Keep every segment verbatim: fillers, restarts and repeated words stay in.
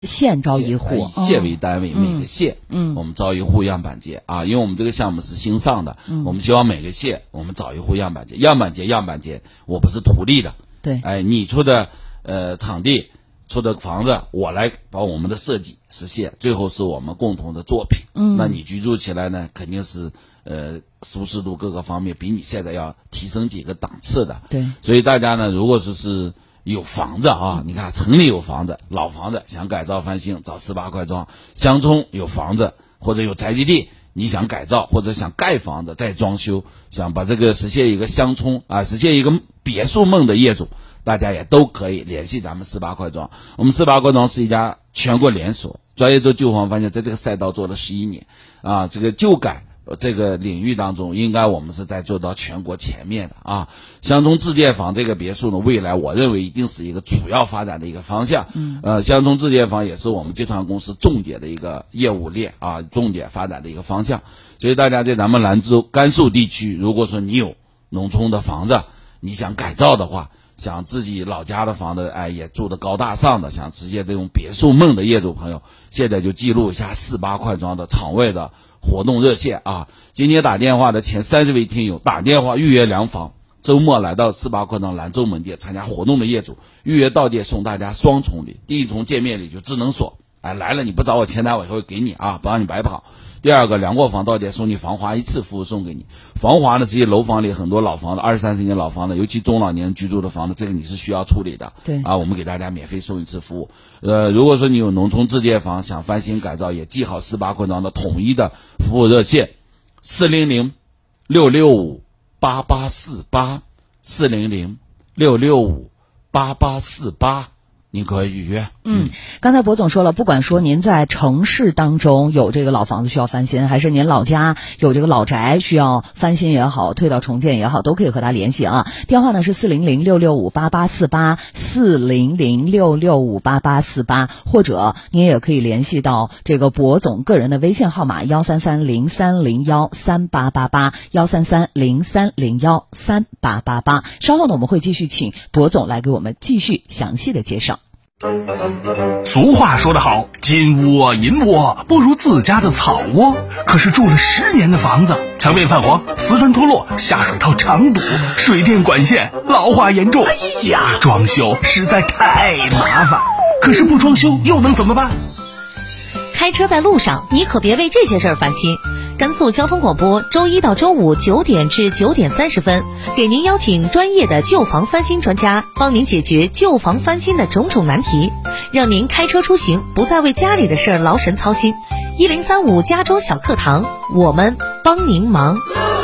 县招一户， 以县为单位， 嗯、 每个县， 嗯， 我们招一户样板间啊，因为我们这个项目是新上的， 嗯， 我们希望每个县我们找一户样板间，样板间样板间，我不是图利的， 对， 哎，你出的呃场地，出的房子，我来把我们的设计实现，最后是我们共同的作品， 嗯， 那你居住起来呢，肯定是呃舒适度各个方面比你现在要提升几个档次的， 对， 所以大家呢，如果说是有房子啊，你看城里有房子，老房子想改造翻新找四八块庄，乡村有房子或者有宅基地，你想改造或者想盖房子再装修，想把这个实现一个乡村啊，实现一个别墅梦的业主，大家也都可以联系咱们四八块庄。我们四八块庄是一家全国连锁，专业做旧房翻新，在这个赛道做了十一年啊，这个旧改这个领域当中，应该我们是在做到全国前面的啊。乡村自建房这个别墅呢，未来我认为一定是一个主要发展的一个方向。嗯，呃，乡村自建房也是我们集团公司重点的一个业务链啊，重点发展的一个方向。所以大家在咱们兰州、甘肃地区，如果说你有农村的房子，你想改造的话，想自己老家的房子，哎，也住得高大上的，想实现这种别墅梦的业主朋友，现在就记录一下四八块庄的场外的活动热线啊！今天打电话的前三十位听友打电话预约两房，周末来到四八块庄兰州门店参加活动的业主，预约到店送大家双重礼，第一重见面礼就智能锁，哎，来了你不找我前台我会给你啊，不让你白跑。第二个，量过房到店送你防滑一次服务送给你。防滑呢，这些楼房里很多老房子，二三十年老房子，尤其中老年人居住的房子，这个你是需要处理的。 对啊，我们给大家免费送一次服务。呃，如果说你有农村自建房想翻新改造，也记好四八块庄的统一的服务热线：四零零六六五八八四八，四零零六六五八八四八。您可以预约。 嗯，刚才博总说了，不管说您在城市当中有这个老房子需要翻新，还是您老家有这个老宅需要翻新也好，退到重建也好，都可以和他联系啊。电话呢是四零零六六五八八四八，四零零六六五八八四八，或者您也可以联系到这个博总个人的微信号码幺三三零三零幺三八八八，幺三三零三零幺三八八八。稍后呢，我们会继续请博总来给我们继续详细的介绍。 俗话说得好，金窝银窝不如自家的草窝。可是住了十年的房子，墙面泛黄，瓷砖脱落，下水道常堵，水电管线老化严重。哎呀，装修实在太麻烦。可是不装修又能怎么办？ 开车在路上，你可别为这些事儿烦心。甘肃交通广播周一到周五九点至九点三十分，给您邀请专业的旧房翻新专家，帮您解决旧房翻新的种种难题，让您开车出行不再为家里的事儿劳神操心。一零三五家装小课堂，我们帮您忙。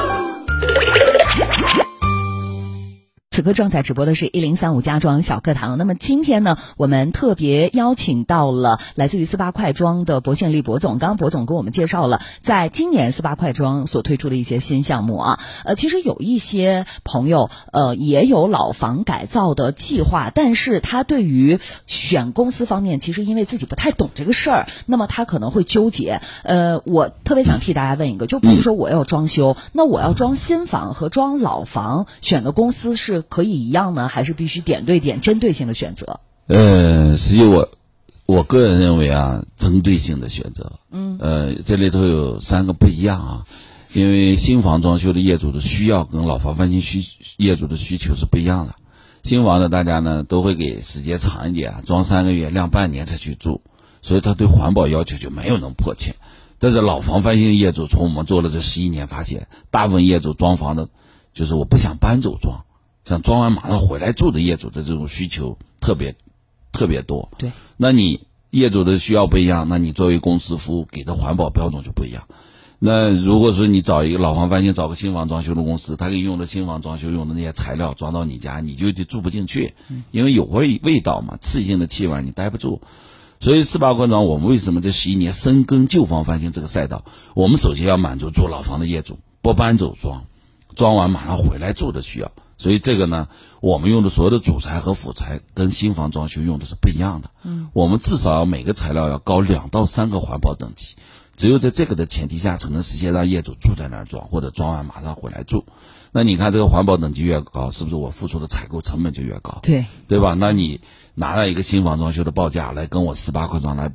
此刻正在直播的是一零三五家装小课堂。那么今天呢，我们特别邀请到了来自于四八块庄的博信利博总。刚刚博总给我们介绍了，在今年四八块庄所推出的一些新项目啊。呃，其实有一些朋友呃也有老房改造的计划，但是他对于选公司方面，其实因为自己不太懂这个事儿，那么他可能会纠结。呃，我特别想替大家问一个，就比如说我要装修，那我要装新房和装老房，选的公司是可以一样呢，还是必须点对点针对性的选择？ 呃，实际我我个人认为啊，针对性的选择。 嗯。 呃，这里头有三个不一样啊，因为新房装修的业主的需要跟老房翻新需业主的需求是不一样的。新房的大家呢都会给时间长一点，装三个月、晾半年才去住，所以他对环保要求就没有那么迫切。但是老房翻新的业主，从我们做了这十一年发现，大部分业主装房的，就是我不想搬走装。像装完马上回来住的业主的这种需求特别特别多。 对， 那你业主的需要不一样，那你作为公司服务给的环保标准就不一样。那如果说你找一个老房翻新，找个新房装修的公司，他给你用的新房装修用的那些材料装到你家，你就得住不进去，因为有味味道嘛，刺激性的气味你待不住。所以四八块庄我们为什么这十一年深耕旧房翻新这个赛道？我们首先要满足住老房的业主不搬走装，装完马上回来住的需要。所以这个呢，我们用的所有的主材和辅材跟新房装修用的是不一样的。嗯，我们至少每个材料要高两到三个环保等级，只有在这个的前提下，才能实现让业主住在那儿装，或者装完马上回来住。那你看这个环保等级越高，是不是我付出的采购成本就越高？ 对， 对吧？那你拿了一个新房装修的报价来跟我十八块庄来